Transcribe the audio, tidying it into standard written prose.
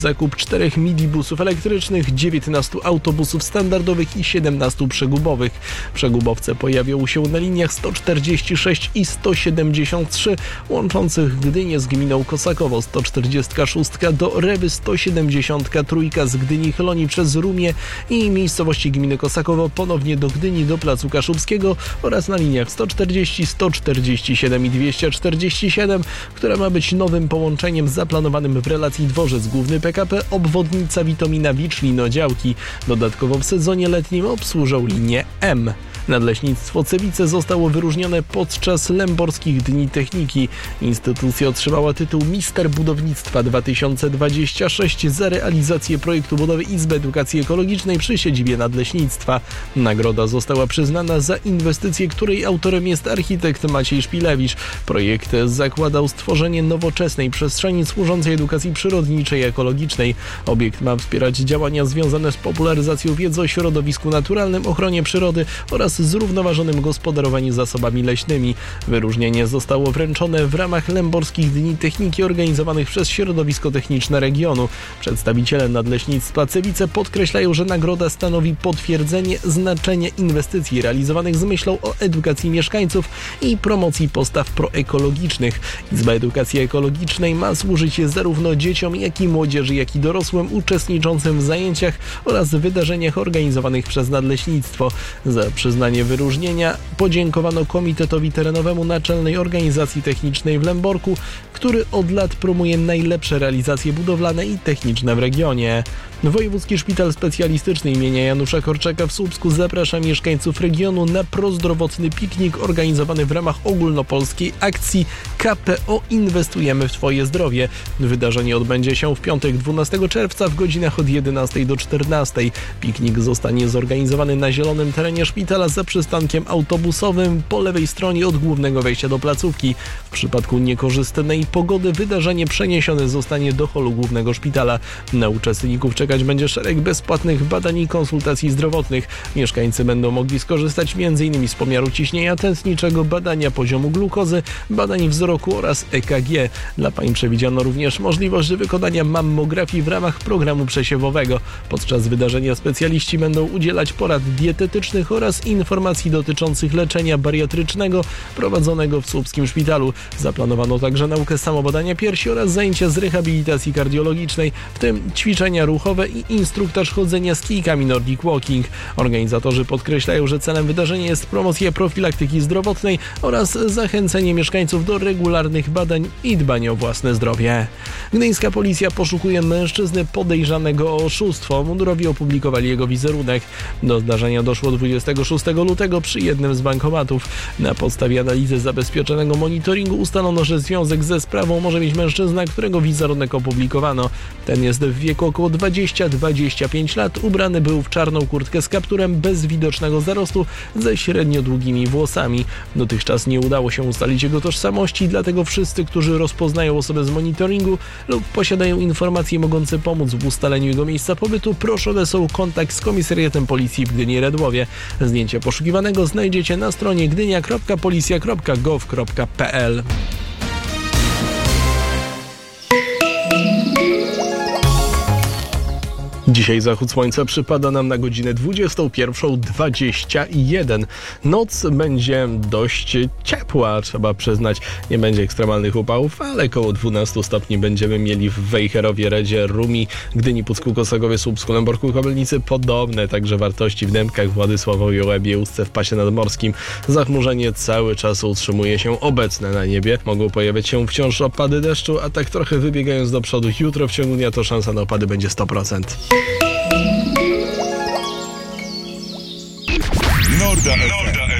Zakup 4 minibusów elektrycznych, 19 autobusów standardowych i 17 przegubowych. Przegubowce pojawią się na liniach 146 i 173 łączących Gdynię z gminą Kosakowo, 146 do Rewy, 173 z Gdyni Chloni przez Rumię i miejscowości gminy Kosakowo ponownie do Gdyni, do Placu Kaszubskiego oraz na liniach 140, 147 i 247, która ma być nowym połączeniem zaplanowanym w relacji dworzec główny PKP, obwodnica Witomina-Wicz-Linodziałki. Dodatkowo w sezonie letnim obsłużą linię M. Nadleśnictwo Cewice zostało wyróżnione podczas Lęborskich Dni Techniki. Instytucja otrzymała tytuł Mister Budownictwa 2026 za realizację projektu budowy Izby Edukacji Ekologicznej przy siedzibie Nadleśnictwa. Nagroda została przyznana za inwestycję, której autorem jest architekt Maciej Szpilewicz. Projekt zakładał stworzenie nowoczesnej przestrzeni służącej edukacji przyrodniczej i ekologicznej. Obiekt ma wspierać działania związane z popularyzacją wiedzy o środowisku naturalnym, ochronie przyrody oraz zrównoważonym gospodarowaniu zasobami leśnymi. Wyróżnienie zostało wręczone w ramach Lęborskich Dni Techniki organizowanych przez Środowisko Techniczne regionu. Przedstawiciele Nadleśnictwa Cewice podkreślają, że nagroda stanowi potwierdzenie znaczenia inwestycji realizowanych z myślą o edukacji mieszkańców i promocji postaw proekologicznych. Izba Edukacji Ekologicznej ma służyć zarówno dzieciom, jak i młodzieży, jak i dorosłym uczestniczącym w zajęciach oraz wydarzeniach organizowanych przez Nadleśnictwo. Za przyznanie wyróżnienia podziękowano Komitetowi Terenowemu Naczelnej Organizacji Technicznej w Lęborku, który od lat promuje najlepsze realizacje budowlane i techniczne w regionie. Wojewódzki Szpital Specjalistyczny imienia Janusza Korczaka w Słupsku zaprasza mieszkańców regionu na prozdrowotny piknik organizowany w ramach ogólnopolskiej akcji KPO Inwestujemy w Twoje zdrowie. Wydarzenie odbędzie się w piątek 12 czerwca w godzinach od 11 do 14. Piknik zostanie zorganizowany na zielonym terenie szpitala za przystankiem autobusowym po lewej stronie od głównego wejścia do placówki. W przypadku niekorzystnej pogody wydarzenie przeniesione zostanie do holu głównego szpitala. Na uczestników czekać będzie szereg bezpłatnych badań i konsultacji zdrowotnych. Mieszkańcy będą mogli skorzystać m.in. z pomiaru ciśnienia tętniczego, badania poziomu glukozy, badań wzroku oraz EKG. Dla pań przewidziano również możliwość wykonania mammografii w ramach programu przesiewowego. Podczas wydarzenia specjaliści będą udzielać porad dietetycznych oraz informacji dotyczących leczenia bariatrycznego prowadzonego w słupskim szpitalu. Zaplanowano także naukę samobadania piersi oraz zajęcia z rehabilitacji kardiologicznej, w tym ćwiczenia ruchowe i instruktaż chodzenia z kijkami Nordic Walking. Organizatorzy podkreślają, że celem wydarzenia jest promocja profilaktyki zdrowotnej oraz zachęcenie mieszkańców do regularnych badań i dbania o własne zdrowie. Gdyńska policja poszukuje mężczyzny podejrzanego o oszustwo. Mundurowi opublikowali jego wizerunek. Do zdarzenia doszło 26 lutego przy jednym z bankomatów. Na podstawie analizy zabezpieczonego monitoringu ustalono, że związek ze sprawą może mieć mężczyzna, którego wizerunek opublikowano. Ten jest w wieku około 20-25 lat. Ubrany był w czarną kurtkę z kapturem bez widocznego zarostu ze średnio długimi włosami. Dotychczas nie udało się ustalić jego tożsamości, dlatego wszyscy, którzy rozpoznają osobę z monitoringu lub posiadają informacje mogące pomóc w ustaleniu jego miejsca pobytu, proszone są o kontakt z komisariatem policji w Gdyni-Redłowie. Zdjęcie poszukiwanego znajdziecie na stronie gdynia.policja.gov.pl. Dzisiaj zachód słońca przypada nam na godzinę 21:21. Noc będzie dość ciepła, trzeba przyznać. Nie będzie ekstremalnych upałów, ale około 12 stopni będziemy mieli w Wejherowie, Redzie, Rumi, Gdyni, Pucku, Kosakowie, Słupsku, Lęborku, Kobylnicy. Podobne także wartości w Dębkach, Władysławowie, Łebie, Ustce, w pasie nadmorskim. Zachmurzenie cały czas utrzymuje się obecne na niebie. Mogą pojawiać się wciąż opady deszczu, a tak trochę wybiegając do przodu, jutro w ciągu dnia to szansa na opady będzie 100%. Norda FM.